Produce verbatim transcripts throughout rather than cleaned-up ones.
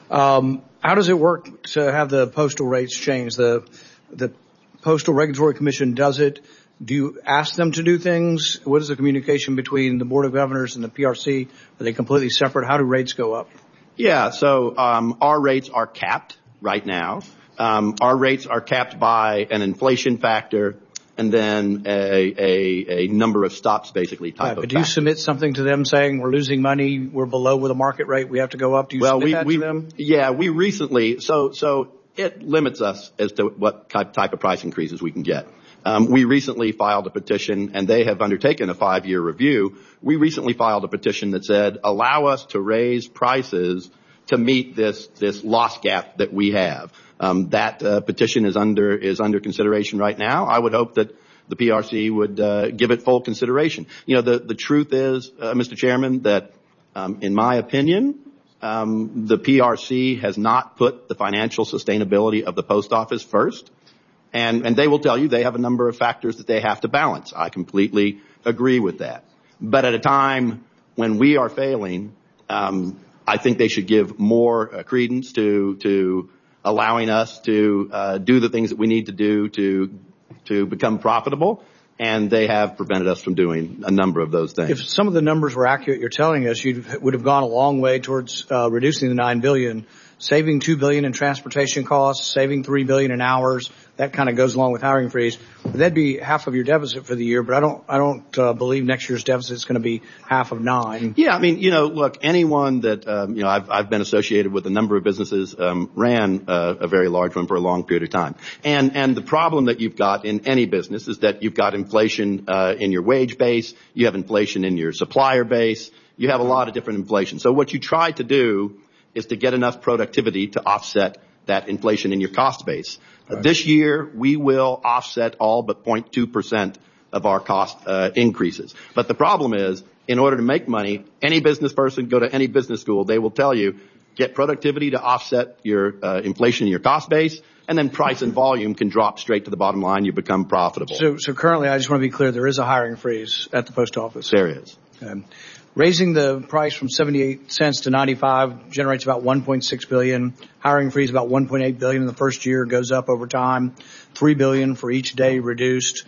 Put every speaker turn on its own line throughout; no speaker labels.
Um, how does it work to have the postal rates change? The, the Postal Regulatory Commission does it. Do you ask them to do things? What is the communication between the Board of Governors and the P R C? Are they completely separate? How do rates go up?
Yeah, so um, our rates are capped right now. Um, our rates are capped by an inflation factor and then a, a, a number of stops, basically, type
right,
of
But do you
factor.
submit something to them saying we're losing money, we're below with the market rate, we have to go up? Do you
well,
submit
we,
that
we,
to them?
Yeah, we recently, so so it limits us as to what type, type of price increases we can get. Um, we recently filed a petition, and they have undertaken a five-year review. We recently filed a petition that said, allow us to raise prices to meet this this loss gap that we have. Um, that uh, petition is under is under consideration right now. I would hope that the P R C would uh, give it full consideration. You know, the the truth is, uh, Mister Chairman, that um, in my opinion, um, the P R C has not put the financial sustainability of the post office first. And, and they will tell you they have a number of factors that they have to balance. I completely agree with that. But at a time when we are failing, um, I think they should give more uh, credence to, to allowing us to, uh, do the things that we need to do to, to become profitable. And they have prevented us from doing a number of those things.
If some of the numbers were accurate, you're telling us you would have gone a long way towards, uh, reducing the nine billion dollars. Saving two billion dollars in transportation costs, saving three billion dollars in hours. That kind of goes along with hiring freeze. That'd be half of your deficit for the year, but I don't, I don't uh, believe next year's deficit is going to be half of nine.
Yeah, I mean, you know, look, anyone that, um, you know, I've, I've been associated with a number of businesses, um, ran uh, a very large one for a long period of time. And, and the problem that you've got in any business is that you've got inflation, uh, in your wage base. You have inflation in your supplier base. You have a lot of different inflation. So what you try to do is to get enough productivity to offset that inflation in your cost base. Right. Uh, this year, we will offset all but zero point two percent of our cost uh, increases. But the problem is, in order to make money, any business person, go to any business school, they will tell you, get productivity to offset your uh, inflation in your cost base, and then price and volume can drop straight to the bottom line. You become profitable.
So, so currently, I just want to be clear, there is a hiring freeze at the post office.
There is.
Um, Raising the price from seventy-eight cents to ninety-five generates about one point six billion dollars. Hiring freeze about one point eight billion dollars in the first year, goes up over time. three billion dollars for each day reduced.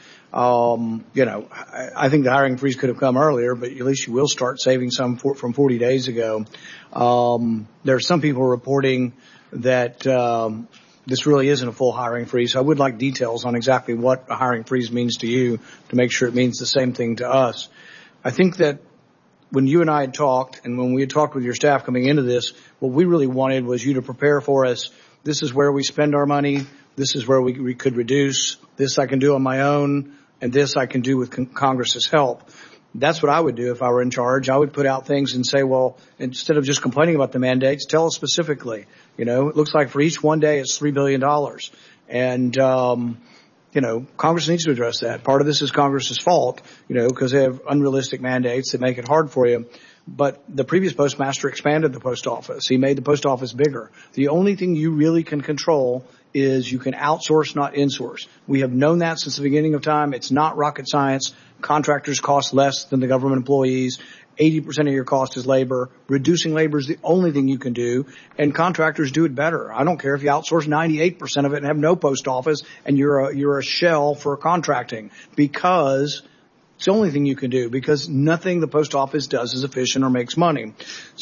Um, you know, I, I think the hiring freeze could have come earlier, but at least you will start saving some for, from forty days ago. Um, there are some people reporting that um, this really isn't a full hiring freeze. So I would like details on exactly what a hiring freeze means to you to make sure it means the same thing to us. I think that when you and I had talked, and when we had talked with your staff coming into this, what we really wanted was you to prepare for us. This is where we spend our money. This is where we, we could reduce. This I can do on my own, and this I can do with con- Congress's help. That's what I would do if I were in charge. I would put out things and say, well, instead of just complaining about the mandates, tell us specifically. You know, it looks like for each one day it's three billion dollars. And, um, you know, Congress needs to address that. Part of this is Congress's fault, you know, because they have unrealistic mandates that make it hard for you. But the previous postmaster expanded the post office. He made the post office bigger. The only thing you really can control is you can outsource, not insource. We have known that since the beginning of time. It's not rocket science. Contractors cost less than the government employees. eighty percent of your cost is labor. Reducing labor is the only thing you can do, and contractors do it better. I don't care if you outsource ninety-eight percent of it and have no post office and you're a, you're a shell for contracting, because it's the only thing you can do, because nothing the post office does is efficient or makes money.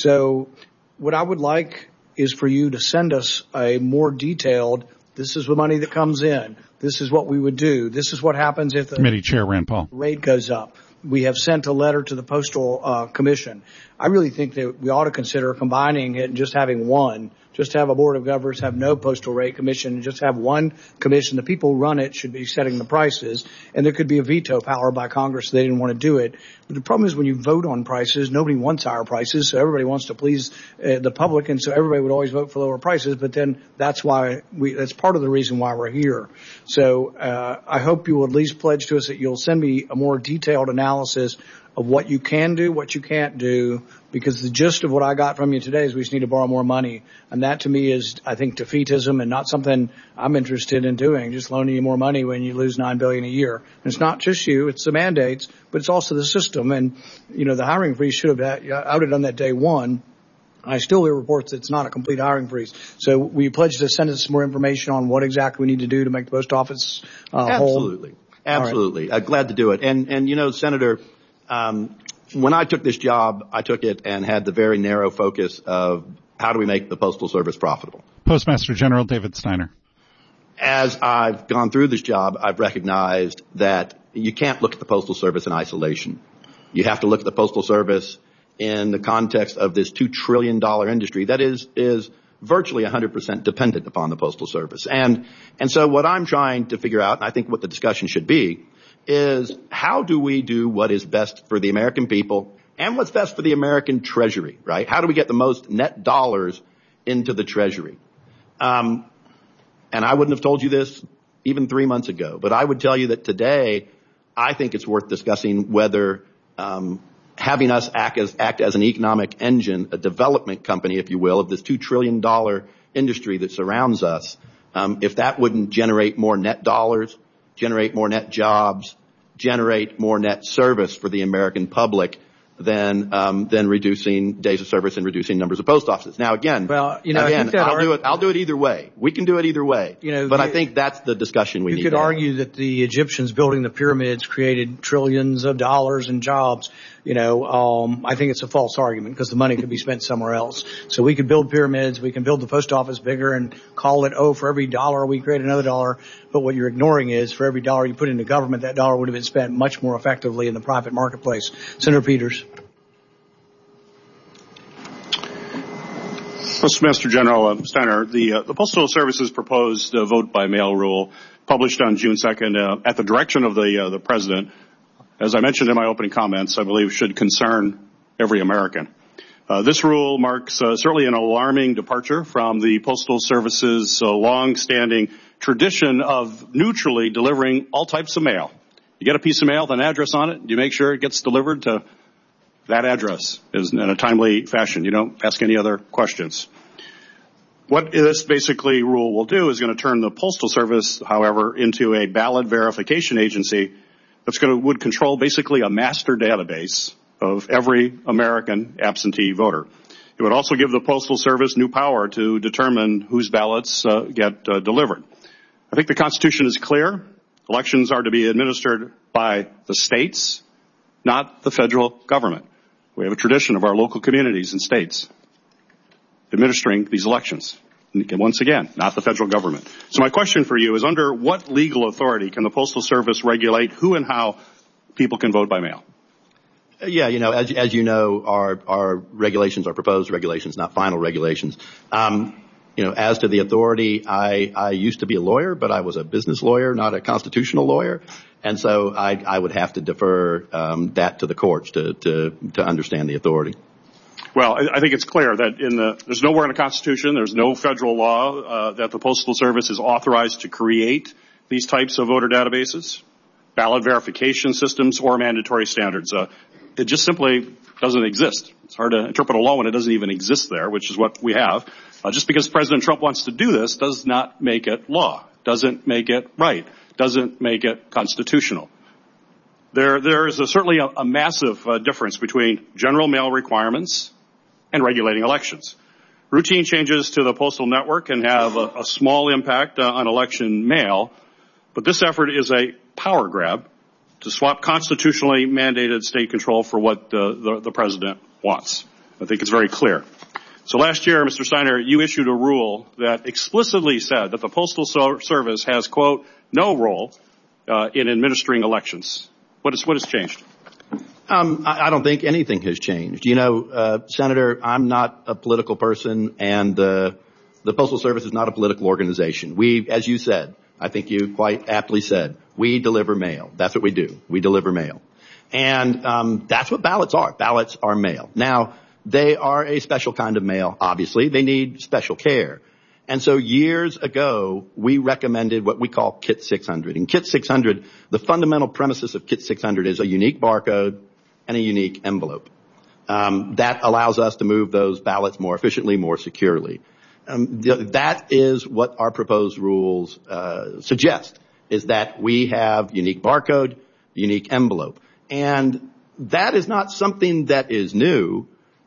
So what I would like is for you to send us a more detailed, this is the money that comes in. This is what we would do. This is what happens if the
Committee Chair Rand Paul
rate goes up. We have sent a letter to the Postal uh, Commission. I really think that we ought to consider combining it and just having one, just have a Board of Governors, have no Postal Rate Commission, and just have one commission. The people who run it should be setting the prices, and there could be a veto power by Congress if they didn't want to do it. But the problem is when you vote on prices, nobody wants higher prices, so everybody wants to please uh, the public, and so everybody would always vote for lower prices, but then that's why we, that's part of the reason why we're here. So uh, I hope you will at least pledge to us that you'll send me a more detailed analysis of what you can do, what you can't do, because the gist of what I got from you today is we just need to borrow more money. And that to me is, I think, defeatism and not something I'm interested in doing, just loaning you more money when you lose nine billion dollars a year. And it's not just you, it's the mandates, but it's also the system. And, you know, the hiring freeze should have, I would have done that day one. I still hear reports that it's not a complete hiring freeze. So will you pledge to send us some more information on what exactly we need to do to make the post office uh, whole?
Absolutely. Absolutely. Right. Uh, glad to do it. And, and you know, Senator, um, when I took this job, I took it and had the very narrow focus of how do we make the Postal Service profitable?
Postmaster General David Steiner.
As I've gone through this job, I've recognized that you can't look at the Postal Service in isolation. You have to look at the Postal Service in the context of this two trillion dollars industry that is, is virtually one hundred percent dependent upon the Postal Service. And, and so what I'm trying to figure out, and I think what the discussion should be, is how do we do what is best for the American people and what's best for the American Treasury, right? How do we get the most net dollars into the Treasury? Um, and I wouldn't have told you this even three months ago, but I would tell you that today I think it's worth discussing whether um, having us act as, act as an economic engine, a development company, if you will, of this two trillion dollars industry that surrounds us, um, if that wouldn't generate more net dollars, generate more net jobs, generate more net service for the American public than um, than reducing days of service and reducing numbers of post offices. Now, again,
well, you know,
again,
I think that
I'll
arg-
do it. I'll do it either way. We can do it either way.
You know,
but
you,
I think that's the discussion we
you
need.
You could
to
argue
have.
that the Egyptians building the pyramids created trillions of dollars in jobs. You know, um, I think it's a false argument because the money could be spent somewhere else. So we could build pyramids, we can build the post office bigger and call it, oh, for every dollar we create another dollar. But what you're ignoring is for every dollar you put into government, that dollar would have been spent much more effectively in the private marketplace. Senator Peters.
Postmaster General uh, Steiner, the, uh, the Postal Service's proposed uh, vote-by-mail rule, published on June second uh, at the direction of the uh, the President, as I mentioned in my opening comments, I believe should concern every American. Uh, this rule marks uh, certainly an alarming departure from the Postal Service's uh, long-standing tradition of neutrally delivering all types of mail. You get a piece of mail with an address on it, you make sure it gets delivered to that address is in a timely fashion. You don't ask any other questions. What this basically rule will do is going to turn the Postal Service, however, into a ballot verification agency that's going to, would control basically a master database of every American absentee voter. It would also give the Postal Service new power to determine whose ballots uh, get uh, delivered. I think the Constitution is clear. Elections are to be administered by the states, not the federal government. We have a tradition of our local communities and states administering these elections. And once again, not the federal government. So my question for you is, under what legal authority can the Postal Service regulate who and how people can vote by mail?
Yeah, you know, as, as you know, our, our regulations are proposed regulations, not final regulations. Um, you know, as to the authority, I, I used to be a lawyer, but I was a business lawyer, not a constitutional lawyer. And so I, I would have to defer um, that to the courts to, to, to understand the authority.
Well, I, I think it's clear that in the, there's nowhere in the Constitution, there's no federal law uh, that the Postal Service is authorized to create these types of voter databases, ballot verification systems, or mandatory standards. Uh, it just simply doesn't exist. It's hard to interpret a law when it doesn't even exist there, which is what we have. Uh, just because President Trump wants to do this does not make it law, doesn't make it right, doesn't make it constitutional. There, there is a, certainly a, a massive uh, difference between general mail requirements and regulating elections. Routine changes to the postal network can have a, a small impact uh, on election mail, but this effort is a power grab to swap constitutionally mandated state control for what uh, the, the president wants. I think it's very clear. So last year, Mister Steiner, you issued a rule that explicitly said that the Postal Service has, quote, no role uh, in administering elections. What, is, what has changed?
Um, I, I don't think anything has changed. You know, uh, Senator, I'm not a political person, and uh, the Postal Service is not a political organization. We, as you said, I think you quite aptly said, we deliver mail. That's what we do. We deliver mail. And um, that's what ballots are. Ballots are mail. Now, they are a special kind of mail, obviously. They need special care. And so years ago, we recommended what we call Kit six hundred. In Kit six hundred, the fundamental premises of Kit six hundred is a unique barcode and a unique envelope. Um, that allows us to move those ballots more efficiently, more securely. Um, th- that is what our proposed rules uh, suggest, is that we have unique barcode, unique envelope. And that is not something that is new.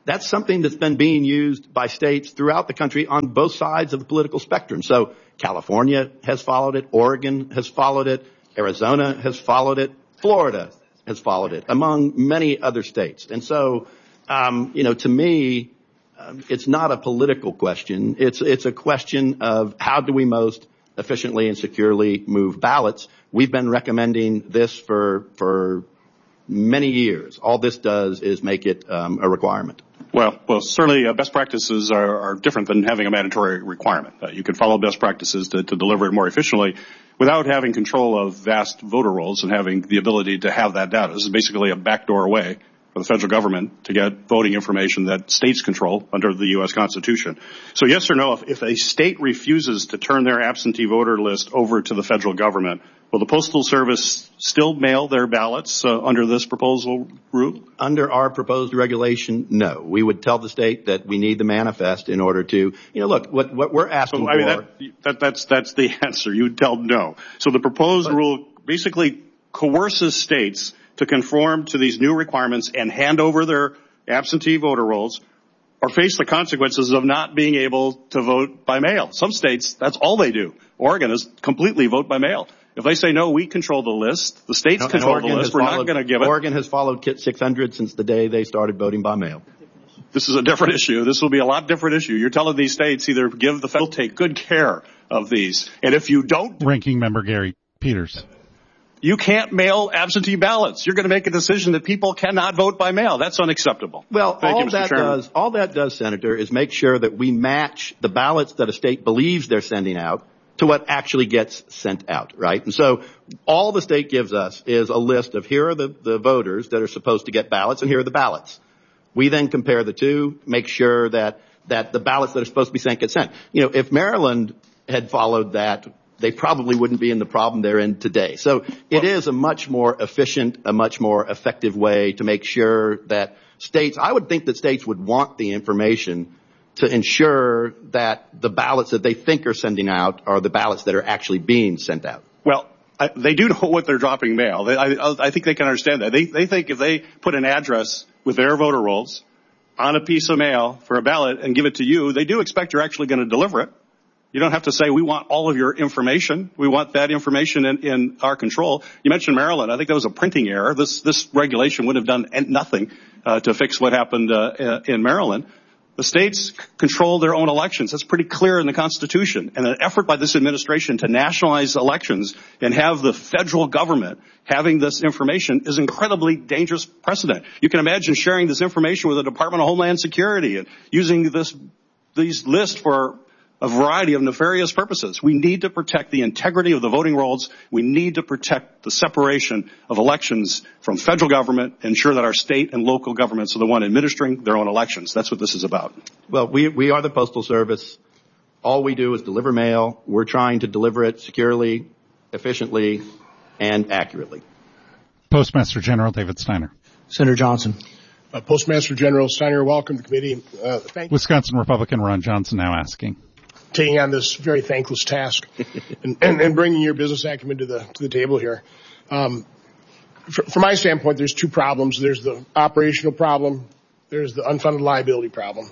That's something that's been being used by states throughout the country on both sides of the political spectrum. So California has followed it. Oregon has followed it. Arizona has followed it. Florida has followed it, among many other states. And so, um, you know, to me, um, it's not a political question. It's, it's a question of how do we most efficiently and securely move ballots. We've been recommending this for, for many years. All this does is make it um, a requirement.
Well, well, certainly uh, best practices are, are different than having a mandatory requirement. Uh, you can follow best practices to, to deliver it more efficiently without having control of vast voter rolls and having the ability to have that data. This is basically a backdoor way for the federal government to get voting information that states control under the U S Constitution. So yes or no, if, if a state refuses to turn their absentee voter list over to the federal government, will the Postal Service still mail their ballots uh, under this proposal rule?
Under our proposed regulation, no. We would tell the state that we need the manifest in order to, you know, look, what, what we're asking
so, I mean,
for.
That, that, that's, that's the answer. You would tell no. So the proposed but, rule basically coerces states to conform to these new requirements and hand over their absentee voter rolls or face the consequences of not being able to vote by mail. Some states, that's all they do. Oregon is completely vote by mail. If they say, no, we control the list, the states no, control the list, we're followed, not going to give it.
Oregon has followed Kit six hundred since the day they started voting by mail.
This is a different issue. This will be a lot different issue. You're telling these states either give the federal, take good care of these. And if you don't.
Ranking Member Gary Peters.
You can't mail absentee ballots. You're going to make a decision that people cannot vote by mail. That's unacceptable.
Well,
Thank
all
you, Mister
that
Chairman.
does, all that does, Senator, is make sure that we match the ballots that a state believes they're sending out to what actually gets sent out, right? And so all the state gives us is a list of here are the, the voters that are supposed to get ballots and here are the ballots. We then compare the two, make sure that, that the ballots that are supposed to be sent get sent. You know, if Maryland had followed that, they probably wouldn't be in the problem they're in today. So it is a much more efficient, a much more effective way to make sure that states, I would think that states would want the information to ensure that the ballots that they think are sending out are the ballots that are actually being sent out.
Well, I, they do know what they're dropping mail. They, I, I think they can understand that. They, they think if they put an address with their voter rolls on a piece of mail for a ballot and give it to you, they do expect you're actually going to deliver it. You don't have to say, we want all of your information. We want that information in, in our control. You mentioned Maryland. I think that was a printing error. This, this regulation would have done nothing uh, to fix what happened uh, in Maryland. The states control their own elections. That's pretty clear in the Constitution. And an effort by this administration to nationalize elections and have the federal government having this information is incredibly dangerous precedent. You can imagine sharing this information with the Department of Homeland Security and using this, these lists for a variety of nefarious purposes. We need to protect the integrity of the voting rolls. We need to protect the separation of elections from federal government, ensure that our state and local governments are the one administering their own elections. That's what this is about.
Well, we, we are the Postal Service. All we do is deliver mail. We're trying to deliver it securely, efficiently, and accurately.
Postmaster General David Steiner.
Senator Johnson.
Uh, Postmaster General Steiner, welcome to the committee. Uh, thank
Wisconsin Republican Ron Johnson now asking.
Taking on this very thankless task and, and, and bringing your business acumen to the to the table here. Um, for, from my standpoint, there's two problems. There's the operational problem. There's the unfunded liability problem.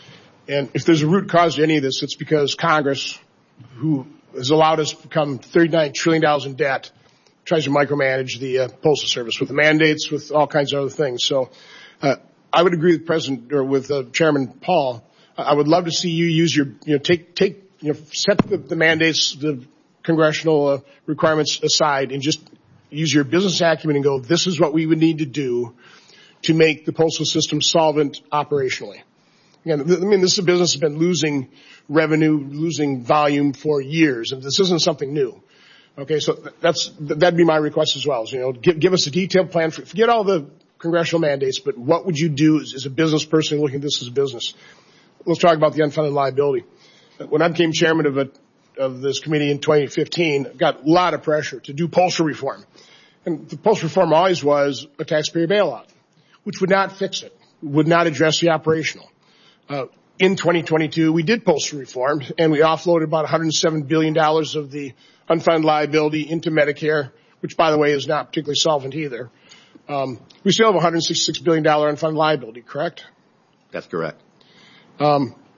And if there's a root cause to any of this, it's because Congress, who has allowed us to become thirty-nine trillion dollars in debt, tries to micromanage the uh, Postal Service with the mandates, with all kinds of other things. So uh, I would agree with President or with uh, Chairman Paul. I would love to see you use your, you know, take, take, you know, set the, the mandates, the congressional uh, requirements aside and just use your business acumen and go, this is what we would need to do to make the postal system solvent operationally. Again, I mean, this business has been losing revenue, losing volume for years, and this isn't something new. Okay, so that's, that'd be my request as well, is, you know, give, give us a detailed plan. For, forget all the congressional mandates, but what would you do as, as a business person looking at this as a business? Let's talk about the unfunded liability. When I became chairman of, a, of this committee in twenty fifteen, I got a lot of pressure to do postal reform. And the postal reform always was a taxpayer bailout, which would not fix it, would not address the operational. Uh, in twenty twenty-two, we did postal reform, and we offloaded about one hundred seven billion dollars of the unfunded liability into Medicare, which, by the way, is not particularly solvent either. Um, we still have one hundred sixty-six billion dollars unfunded liability, correct?
That's correct.
Um,